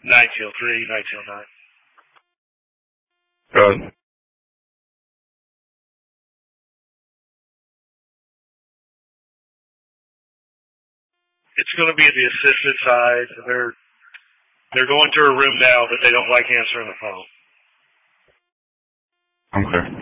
9 till 3, 9 till 9. Good. It's going to be the assisted side. They're going to a room now, but they don't like answering the phone. Okay.